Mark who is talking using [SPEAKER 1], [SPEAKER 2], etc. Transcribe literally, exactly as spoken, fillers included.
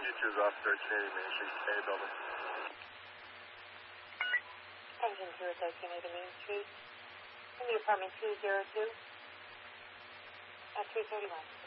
[SPEAKER 1] two is off thirteen eighty Main Street, K building.
[SPEAKER 2] Engine two at thirteen eighty Main Street. In the apartment two zero two at three thirty-one.